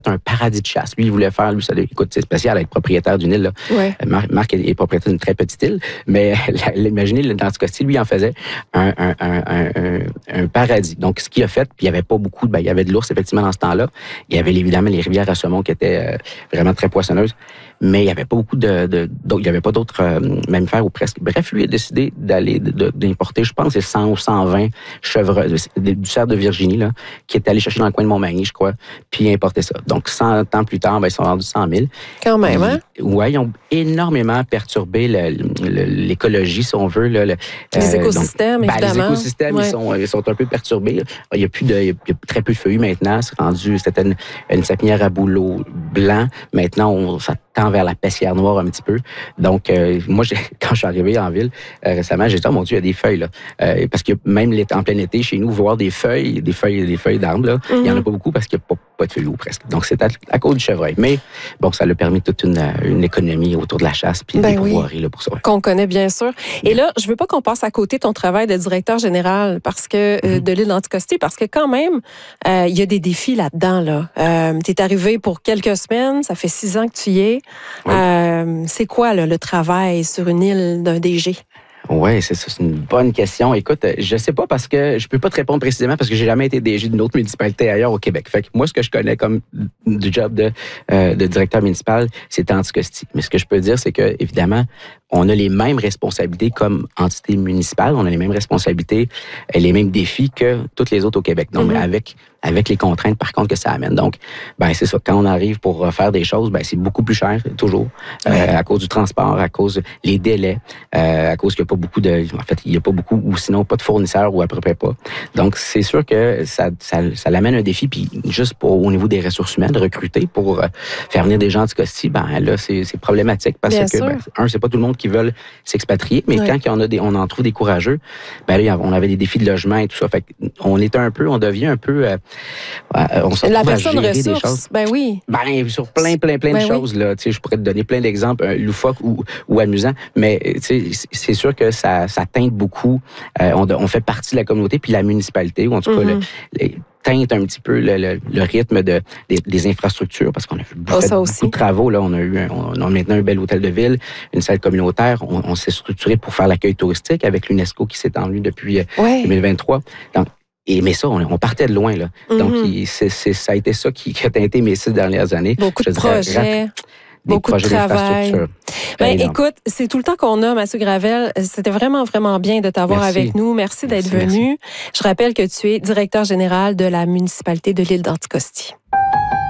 un paradis de chasse. Lui, il voulait faire, écoute, c'est spécial être propriétaire d'une île. Là. Ouais. Marc est propriétaire d'une très petite île, mais imaginez, dans ce cas-ci, lui, il en faisait un paradis. Donc, ce qu'il a fait, puis il y avait pas beaucoup, il y avait de l'ours, effectivement, dans ce temps-là. Il y avait évidemment les rivières à saumon qui étaient vraiment très poissonneuses, mais il n'y avait pas beaucoup il n'y avait pas d'autres mammifères ou presque. Bref, lui a décidé d'importer, je pense, c'est 100 ou 120 chevreuils, du cerf de Virginie, là, qui est allé chercher dans le coin de Montmagny, je crois, puis il a importé ça. Donc, 100 ans plus tard, ils sont rendus 100 000. Quand même, hein? Oui, ils ont énormément perturbé l'écologie, si on veut. Là, les écosystèmes, évidemment. Les écosystèmes, ils sont un peu perturbés. Il y a très peu de feuillus maintenant. C'était une sapinière à bouleau blanc. Maintenant, ça tend vers la pessière noire un petit peu. Donc, moi, quand je suis arrivé en ville récemment, j'ai dit, oh mon Dieu, il y a des feuilles. Là. Parce que même en plein été, chez nous, voir des feuilles d'arbres, là, il n'y en a pas beaucoup parce qu'il n'y a pas de feuilles ou presque. Donc, c'est à cause du chevreuil. Mais bon, ça a permis toute une économie autour de la chasse puis des pourvoiries là, pour ça. Qu'on connaît bien sûr. Et là, je veux pas qu'on passe à côté de ton travail de directeur général de l'île d'Anticosti, parce que quand même, il y a des défis là-dedans. Là. Tu es arrivé pour quelques semaines, ça fait 6 ans que tu y es. Oui. C'est quoi là, le travail sur une île d'un DG? Oui, c'est une bonne question. Écoute, je sais pas parce que je peux pas te répondre précisément parce que j'ai jamais été DG d'une autre municipalité ailleurs au Québec. Fait que moi, ce que je connais comme du job de directeur municipal, c'est Anticosti. Mais ce que je peux dire, c'est que évidemment, on a les mêmes responsabilités comme entité municipale. On a les mêmes responsabilités et les mêmes défis que toutes les autres au Québec. Donc, avec les contraintes, par contre, que ça amène. Donc, c'est ça. Quand on arrive pour faire des choses, c'est beaucoup plus cher, toujours, à cause du transport, à cause des délais, à cause qu'il n'y a pas beaucoup il n'y a pas beaucoup, ou sinon pas de fournisseurs, ou à peu près pas. Donc, c'est sûr que ça l'amène un défi, puis juste au niveau des ressources humaines, de recruter pour faire venir des gens de ce cas-ci, là, c'est problématique parce que, c'est pas tout le monde qui veulent s'expatrier, mais quand on en trouve des courageux, là, on avait des défis de logement et tout ça. Fait on devient un peu, on se retrouve à gérer des choses. Oui. Sur plein de choses, là. Tu sais, je pourrais te donner plein d'exemples loufoques ou amusants, mais tu sais, c'est sûr que ça teinte beaucoup. On fait partie de la communauté, puis la municipalité, ou en tout cas, teinte un petit peu le rythme des infrastructures, parce qu'on a fait beaucoup de travaux. Là, on a maintenant un bel hôtel de ville, une salle communautaire. On s'est structuré pour faire l'accueil touristique avec l'UNESCO qui s'est enlevé depuis 2023. Donc, mais ça, on partait de loin. Là. Donc, ça a été ça qui a teinté mes 6 dernières années. Beaucoup de projets. Beaucoup de travail. Écoute, c'est tout le temps qu'on a, Mathieu Gravel. C'était vraiment, vraiment bien de t'avoir avec nous. Merci d'être venu. Je rappelle que tu es directeur général de la municipalité de l'île d'Anticosti.